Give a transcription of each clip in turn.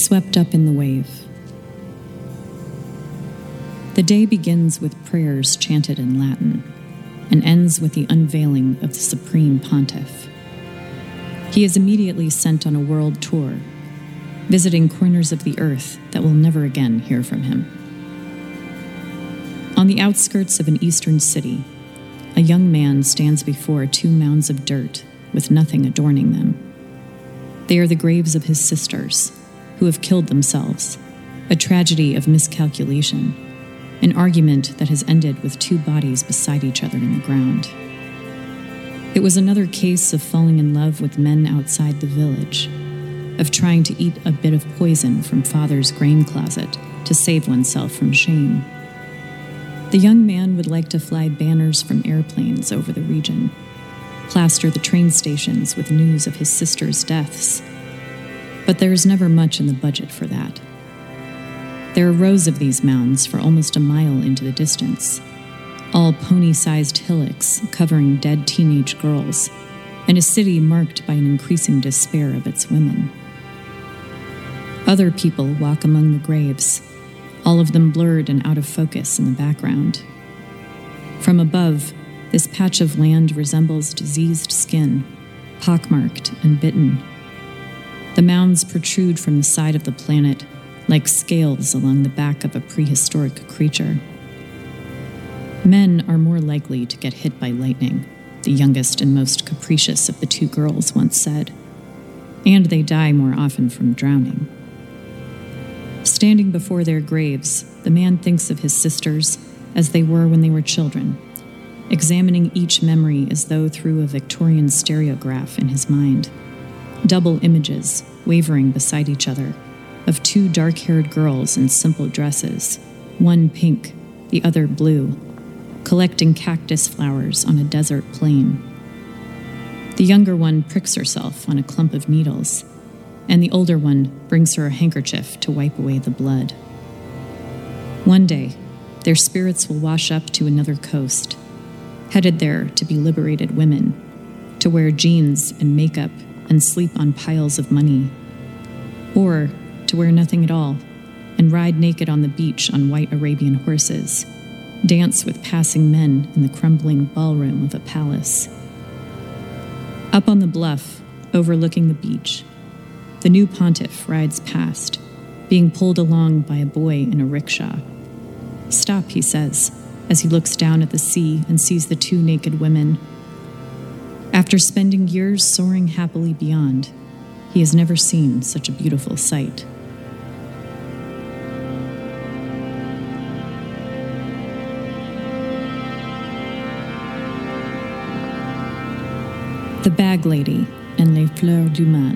Swept up in the wave. The day begins with prayers chanted in Latin and ends with the unveiling of the Supreme Pontiff. He is immediately sent on a world tour, visiting corners of the earth that will never again hear from him. On the outskirts of an eastern city, a young man stands before two mounds of dirt with nothing adorning them. They are the graves of his sisters, who have killed themselves, a tragedy of miscalculation, an argument that has ended with two bodies beside each other in the ground. It was another case of falling in love with men outside the village, of trying to eat a bit of poison from father's grain closet to save oneself from shame. The young man would like to fly banners from airplanes over the region, plaster the train stations with news of his sister's deaths. But there is never much in the budget for that. There are rows of these mounds for almost a mile into the distance, all pony-sized hillocks covering dead teenage girls, and a city marked by an increasing despair of its women. Other people walk among the graves, all of them blurred and out of focus in the background. From above, this patch of land resembles diseased skin, pockmarked and bitten. The mounds protrude from the side of the planet like scales along the back of a prehistoric creature. Men are more likely to get hit by lightning, the youngest and most capricious of the two girls once said, and they die more often from drowning. Standing before their graves, the man thinks of his sisters as they were when they were children, examining each memory as though through a Victorian stereograph in his mind. Double images, wavering beside each other, of two dark-haired girls in simple dresses, one pink, the other blue, collecting cactus flowers on a desert plain. The younger one pricks herself on a clump of needles, and the older one brings her a handkerchief to wipe away the blood. One day, their spirits will wash up to another coast, headed there to be liberated women, to wear jeans and makeup and sleep on piles of money, or to wear nothing at all and ride naked on the beach on white Arabian horses, dance with passing men in the crumbling ballroom of a palace. Up on the bluff, overlooking the beach, the new pontiff rides past, being pulled along by a boy in a rickshaw. "Stop," he says, as he looks down at the sea and sees the two naked women. After spending years soaring happily beyond, he has never seen such a beautiful sight. The Bag Lady and Les Fleurs du Mal.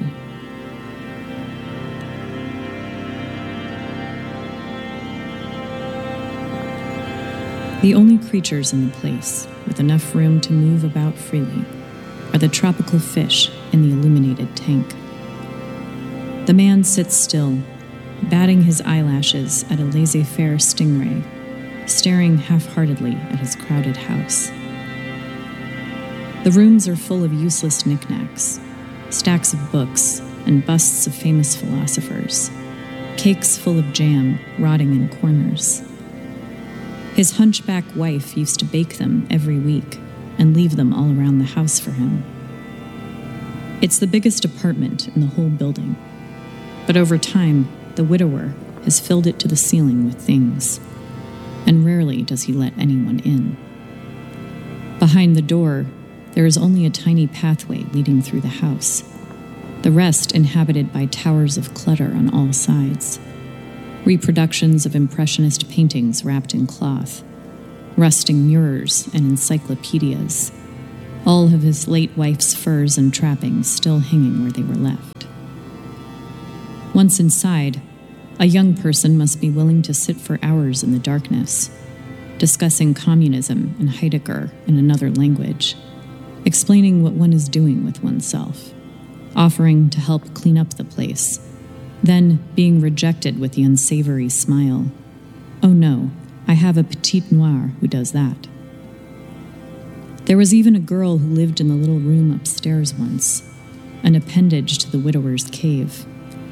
The only creatures in the place, with enough room to move about freely, are the tropical fish in the illuminated tank. The man sits still, batting his eyelashes at a laissez-faire stingray, staring half-heartedly at his crowded house. The rooms are full of useless knickknacks, stacks of books and busts of famous philosophers, cakes full of jam rotting in corners. His hunchback wife used to bake them every week and leave them all around the house for him. It's the biggest apartment in the whole building, but over time, the widower has filled it to the ceiling with things, and rarely does he let anyone in. Behind the door, there is only a tiny pathway leading through the house, the rest inhabited by towers of clutter on all sides. Reproductions of impressionist paintings wrapped in cloth, rusting mirrors and encyclopedias, all of his late wife's furs and trappings still hanging where they were left. Once inside, a young person must be willing to sit for hours in the darkness, discussing communism and Heidegger in another language, explaining what one is doing with oneself, offering to help clean up the place, then being rejected with the unsavory smile. "Oh no, I have a petite noire who does that." There was even a girl who lived in the little room upstairs once, an appendage to the widower's cave.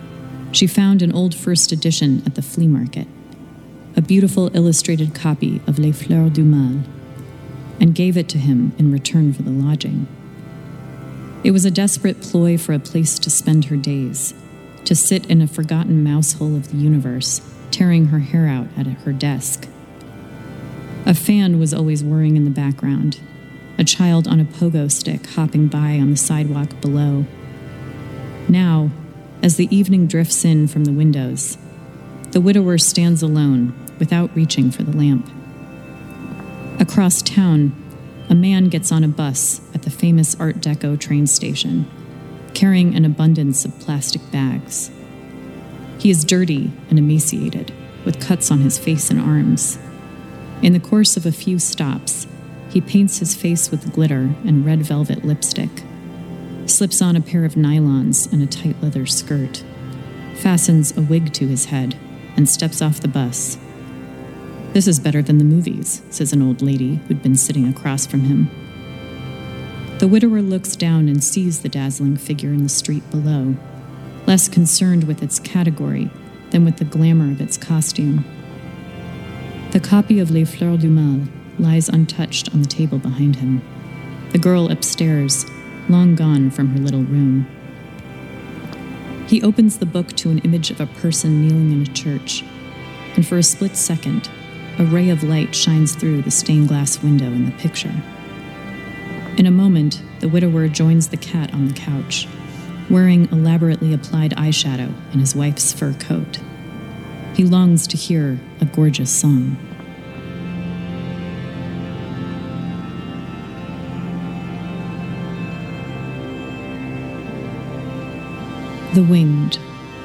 She found an old first edition at the flea market, a beautiful illustrated copy of Les Fleurs du Mal, and gave it to him in return for the lodging. It was a desperate ploy for a place to spend her days, to sit in a forgotten mousehole of the universe, tearing her hair out at her desk. A fan was always whirring in the background, a child on a pogo stick hopping by on the sidewalk below. Now, as the evening drifts in from the windows, the widower stands alone without reaching for the lamp. Across town, a man gets on a bus at the famous Art Deco train station, carrying an abundance of plastic bags. He is dirty and emaciated, with cuts on his face and arms. In the course of a few stops, he paints his face with glitter and red velvet lipstick, slips on a pair of nylons and a tight leather skirt, fastens a wig to his head, and steps off the bus. "This is better than the movies," says an old lady who'd been sitting across from him. The widower looks down and sees the dazzling figure in the street below, less concerned with its category than with the glamour of its costume. The copy of Les Fleurs du Mal lies untouched on the table behind him. The girl upstairs, long gone from her little room. He opens the book to an image of a person kneeling in a church, and for a split second, a ray of light shines through the stained glass window in the picture. In a moment, the widower joins the cat on the couch, wearing elaborately applied eyeshadow and his wife's fur coat. He longs to hear a gorgeous song. The Winged.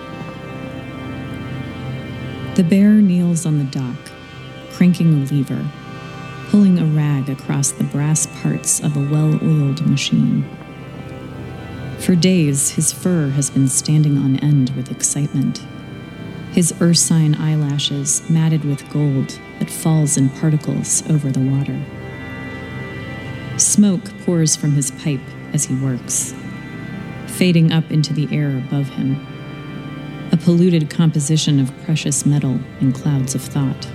The bear kneels on the dock, cranking a lever, pulling a rag across the brass parts of a well-oiled machine. For days, his fur has been standing on end with excitement, his ursine eyelashes matted with gold that falls in particles over the water. Smoke pours from his pipe as he works, fading up into the air above him, a polluted composition of precious metal and clouds of thought.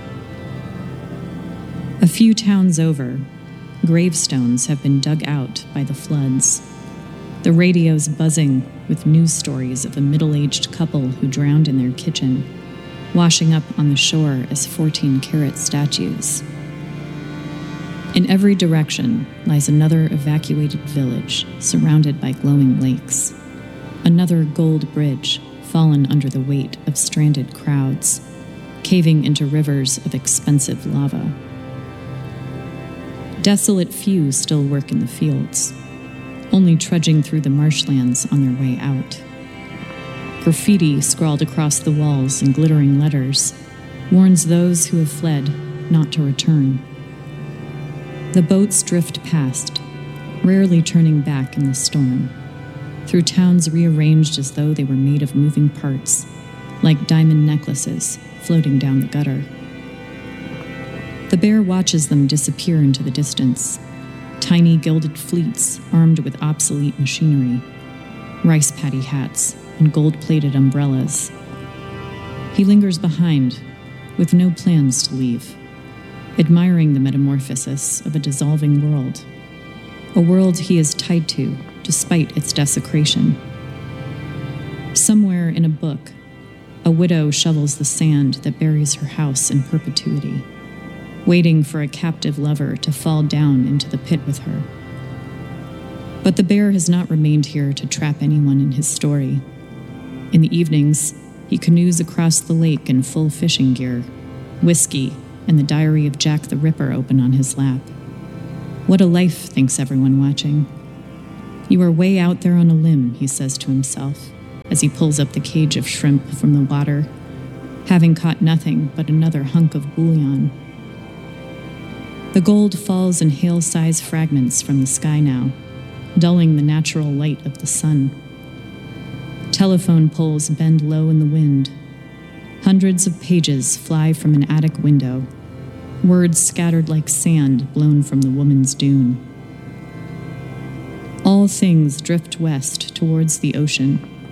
A few towns over, gravestones have been dug out by the floods, the radios buzzing with news stories of a middle-aged couple who drowned in their kitchen, washing up on the shore as 14-carat statues. In every direction lies another evacuated village surrounded by glowing lakes, another gold bridge fallen under the weight of stranded crowds, caving into rivers of expensive lava. Desolate few still work in the fields, only trudging through the marshlands on their way out. Graffiti scrawled across the walls in glittering letters warns those who have fled not to return. The boats drift past, rarely turning back in the storm, through towns rearranged as though they were made of moving parts, like diamond necklaces floating down the gutter. The bear watches them disappear into the distance, tiny gilded fleets armed with obsolete machinery, rice paddy hats, and gold-plated umbrellas. He lingers behind, with no plans to leave, admiring the metamorphosis of a dissolving world, a world he is tied to despite its desecration. Somewhere in a book, a widow shovels the sand that buries her house in perpetuity, waiting for a captive lover to fall down into the pit with her. But the bear has not remained here to trap anyone in his story. In the evenings, he canoes across the lake in full fishing gear, whiskey and the Diary of Jack the Ripper open on his lap. What a life, thinks everyone watching. You are way out there on a limb, he says to himself, as he pulls up the cage of shrimp from the water, having caught nothing but another hunk of bouillon. The gold falls in hail-size fragments from the sky now, dulling the natural light of the sun. Telephone poles bend low in the wind. Hundreds of pages fly from an attic window, words scattered like sand blown from the woman's dune. All things drift west towards the ocean,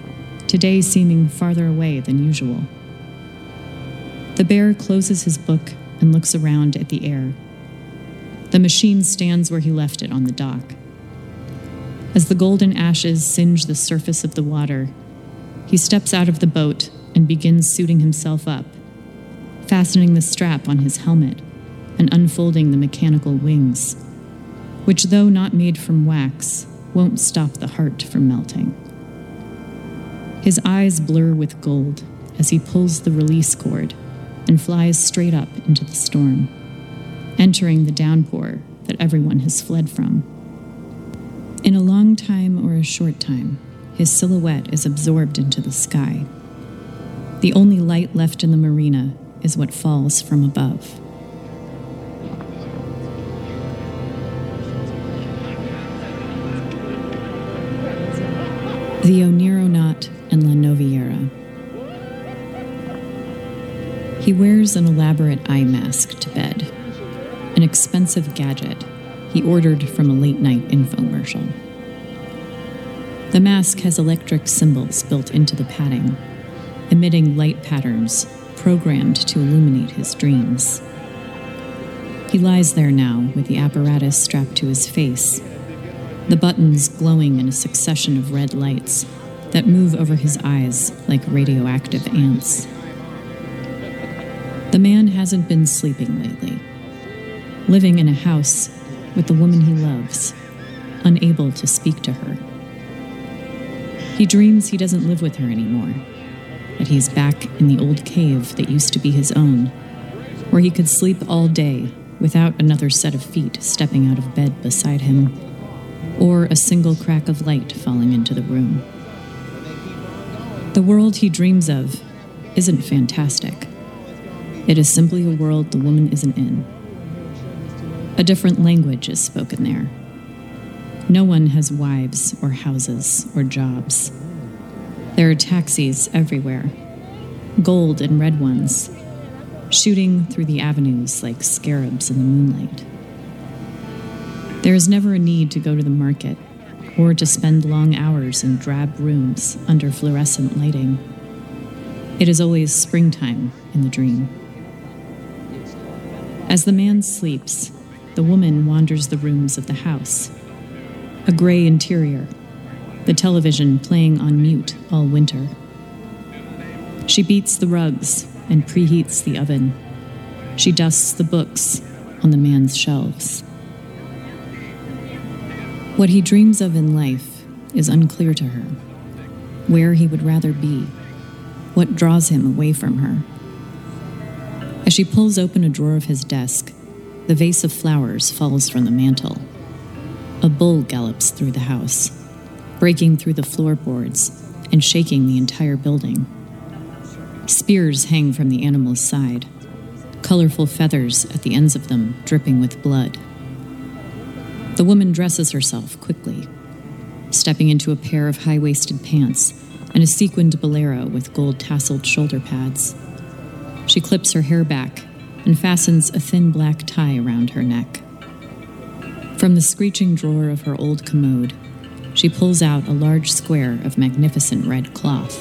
today seeming farther away than usual. The bear closes his book and looks around at the air. The machine stands where he left it on the dock. As the golden ashes singe the surface of the water, he steps out of the boat and begins suiting himself up, fastening the strap on his helmet and unfolding the mechanical wings, which, though not made from wax, won't stop the heart from melting. His eyes blur with gold as he pulls the release cord and flies straight up into the storm, entering the downpour that everyone has fled from. In a long time or a short time, his silhouette is absorbed into the sky. The only light left in the marina is what falls from above. The Onironaut and La Noviera. He wears an elaborate eye mask to bed, an expensive gadget he ordered from a late-night infomercial. The mask has electric symbols built into the padding, emitting light patterns programmed to illuminate his dreams. He lies there now with the apparatus strapped to his face, the buttons glowing in a succession of red lights that move over his eyes like radioactive ants. The man hasn't been sleeping lately, living in a house with the woman he loves, unable to speak to her. He dreams he doesn't live with her anymore, that he's back in the old cave that used to be his own, where he could sleep all day without another set of feet stepping out of bed beside him, or a single crack of light falling into the room. The world he dreams of isn't fantastic. It is simply a world the woman isn't in. A different language is spoken there. No one has wives or houses or jobs. There are taxis everywhere, gold and red ones, shooting through the avenues like scarabs in the moonlight. There is never a need to go to the market or to spend long hours in drab rooms under fluorescent lighting. It is always springtime in the dream. As the man sleeps, the woman wanders the rooms of the house. A gray interior, the television playing on mute all winter. She beats the rugs and preheats the oven. She dusts the books on the man's shelves. What he dreams of in life is unclear to her. Where he would rather be, what draws him away from her. As she pulls open a drawer of his desk, the vase of flowers falls from the mantel. A bull gallops through the house, breaking through the floorboards and shaking the entire building. Spears hang from the animal's side, colorful feathers at the ends of them dripping with blood. The woman dresses herself quickly, stepping into a pair of high-waisted pants and a sequined bolero with gold-tasseled shoulder pads. She clips her hair back and fastens a thin black tie around her neck. From the screeching drawer of her old commode, she pulls out a large square of magnificent red cloth.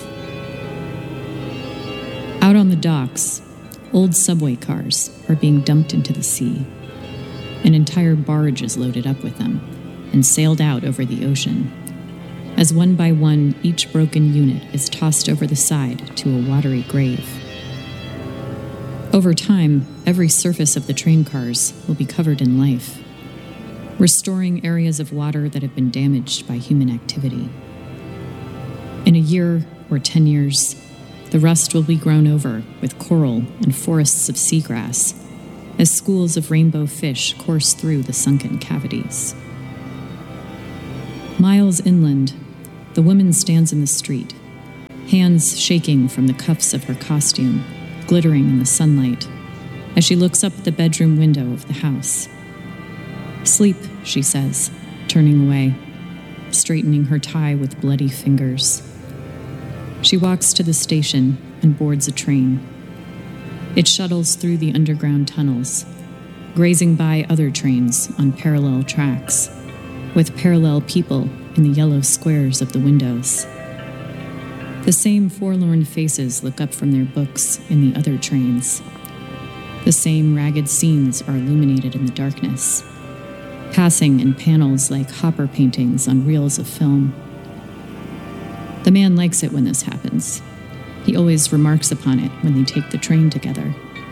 Out on the docks, old subway cars are being dumped into the sea. An entire barge is loaded up with them and sailed out over the ocean, as one by one each broken unit is tossed over the side to a watery grave. Over time, every surface of the train cars will be covered in life, restoring areas of water that have been damaged by human activity. In a year or 10 years, the rust will be grown over with coral and forests of seagrass as schools of rainbow fish course through the sunken cavities. Miles inland, the woman stands in the street, hands shaking from the cuffs of her costume, glittering in the sunlight, as she looks up at the bedroom window of the house. "Sleep," she says, turning away, straightening her tie with bloody fingers. She walks to the station and boards a train. It shuttles through the underground tunnels, grazing by other trains on parallel tracks, with parallel people in the yellow squares of the windows. The same forlorn faces look up from their books in the other trains. The same ragged scenes are illuminated in the darkness, passing in panels like Hopper paintings on reels of film. The man likes it when this happens. He always remarks upon it when they take the train together.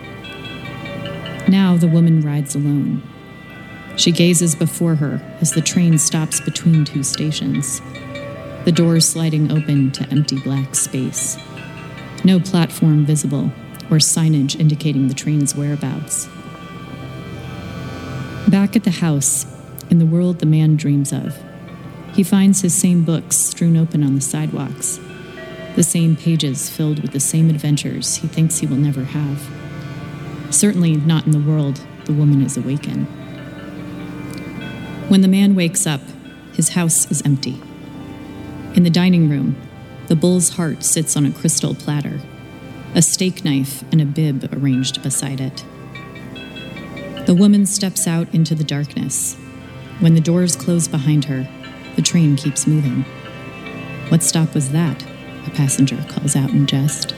Now the woman rides alone. She gazes before her as the train stops between two stations, the doors sliding open to empty black space. No platform visible or signage indicating the train's whereabouts. Back at the house, in the world the man dreams of, he finds his same books strewn open on the sidewalks, the same pages filled with the same adventures he thinks he will never have. Certainly not in the world the woman is awake in. When the man wakes up, his house is empty. In the dining room, the bull's heart sits on a crystal platter, a steak knife and a bib arranged beside it. The woman steps out into the darkness. When the doors close behind her, the train keeps moving. "What stop was that?" a passenger calls out in jest.